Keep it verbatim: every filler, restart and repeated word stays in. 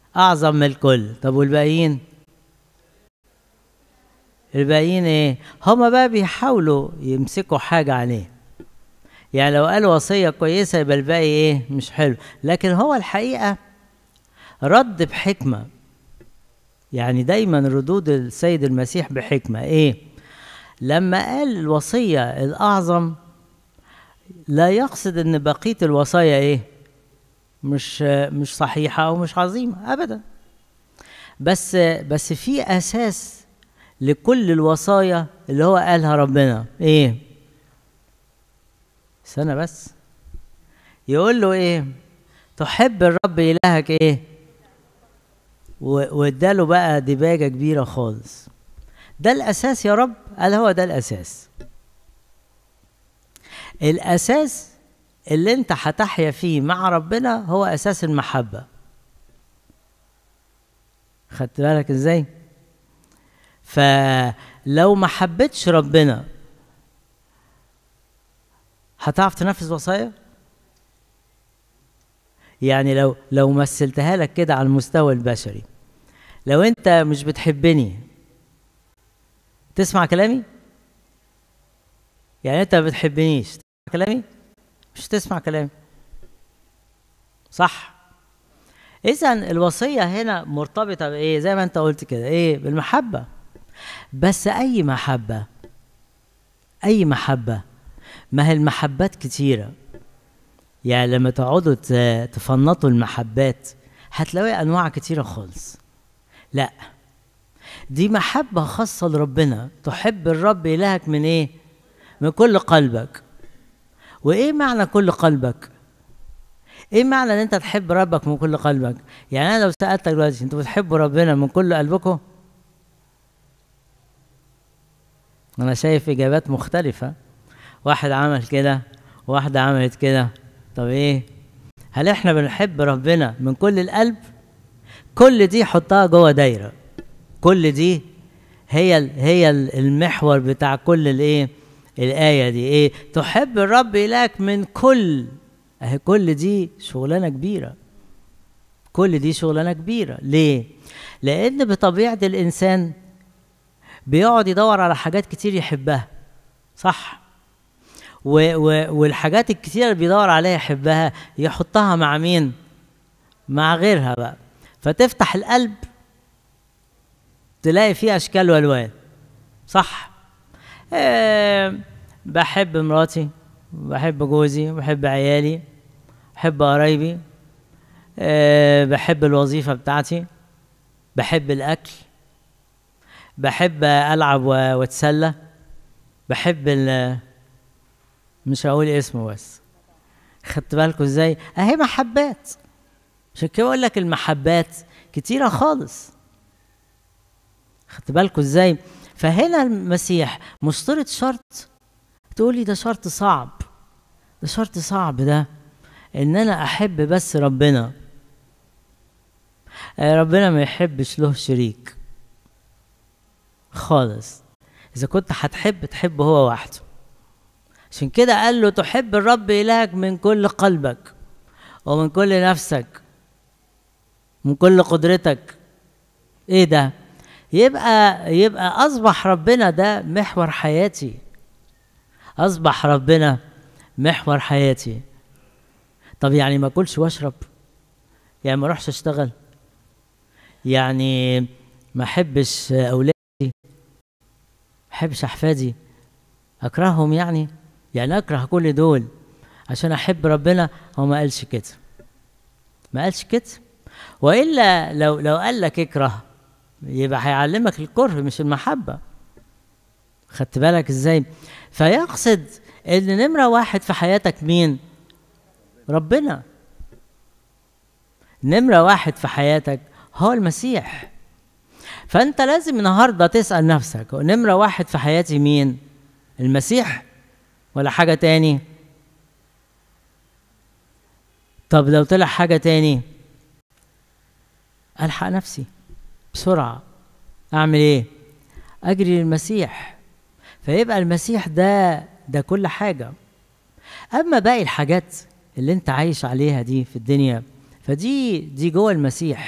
اعظم من الكل. طب والباقيين؟ الباقيين ايه؟ هما بقى بيحاولوا يمسكوا حاجة عليه، يعني لو قال وصية كويسة يبقى الباقي ايه؟ مش حلو. لكن هو الحقيقة رد بحكمة، يعني دايما ردود السيد المسيح بحكمة. ايه؟ لما قال الوصية الأعظم لا يقصد ان بقية الوصايا ايه؟ مش مش صحيحة او مش عظيمة ابدا، بس بس في اساس لكل الوصايا اللي هو قالها ربنا. ايه؟ سنة بس يقول له ايه؟ تحب الرب إلهك ايه؟ واداله بقى دباجة كبيرة خالص. ده الأساس يا رب؟ قال هو ده الأساس. الأساس اللي انت هتحيا فيه مع ربنا هو أساس المحبة. خدت بالك ازاي؟ فلو ما حبيتش ربنا هتعرف تنفذ وصايا؟ يعني لو لو مثلتها لك كده على المستوى البشري، لو انت مش بتحبني تسمع كلامي؟ يعني انت ما بتحبنيش تسمع كلامي؟ مش تسمع كلامي، صح؟ اذا الوصيه هنا مرتبطه بايه؟ زي ما انت قلت كده، ايه؟ بالمحبه. بس اي محبه، اي محبه، ما هي المحبات كتيره. يعني لما تقعدوا تفنطوا المحبات هتلاقي انواع كتيره خالص. لا، دي محبه خاصه لربنا. تحب الرب الهك من ايه؟ من كل قلبك. وايه معنى كل قلبك؟ ايه معنى ان انت تحب ربك من كل قلبك؟ يعني انا لو سالتك دلوقتي انتوا بتحبوا ربنا من كل قلبكم؟ انا شايف اجابات مختلفه، واحد عمل كده وواحده عملت كده. طب ايه؟ هل احنا بنحب ربنا من كل القلب؟ كل دي حطها جوه دايره. كل دي هي هي المحور بتاع كل الايه؟ الايه دي ايه؟ تحب الرب الهك من كل. اهي كل دي شغلانه كبيره. كل دي شغلانه كبيره. ليه؟ لان بطبيعه الانسان بيقعد يدور على حاجات كتير يحبها، صح؟ و و والحاجات الكتير اللي بيدور عليها يحبها يحطها مع مين؟ مع غيرها بقى. فتفتح القلب تلاقي فيه اشكال والوان، صح؟ أه بحب مراتي، بحب جوزي، بحب عيالي، بحب قرايبي، أه بحب الوظيفة بتاعتي، بحب الأكل، بحب ألعب واتسلى، بحب ال مش هقول اسمه بس. خدت بالكوا ازاي؟ اهي محبات. عشان كده بقول لك المحبات كتيرة خالص. خدت بالكوا ازاي؟ فهنا المسيح مشترط شرط. تقولي ده شرط صعب، ده شرط صعب ده ان انا احب بس ربنا. ربنا ما يحبش له شريك خالص. اذا كنت هتحب تحب هو وحده. عشان كده قال له تحب الرب إلهك من كل قلبك ومن كل نفسك من كل قدرتك. ايه ده؟ يبقى يبقى اصبح ربنا ده محور حياتي. اصبح ربنا محور حياتي. طب يعني ما اكلش واشرب؟ يعني ما اروحش اشتغل؟ يعني ما احبش اولادي؟ ما احبش احفادي؟ اكرههم يعني؟ يعني اكره كل دول عشان احب ربنا؟ هو ما قالش كده، ما قالش كده. والا لو لو قال لك اكره يبقى هيعلمك الكره مش المحبه. خدت بالك ازاي؟ فيقصد ان نمره واحد في حياتك مين؟ ربنا. نمره واحد في حياتك هو المسيح. فانت لازم النهارده تسال نفسك نمره واحد في حياتي مين؟ المسيح ولا حاجه تاني؟ طب لو طلع حاجه تاني الحق نفسي بسرعه. اعمل ايه؟ اجري للمسيح. فيبقى المسيح ده ده كل حاجه. اما باقي الحاجات اللي انت عايش عليها دي في الدنيا فدي دي جوه المسيح.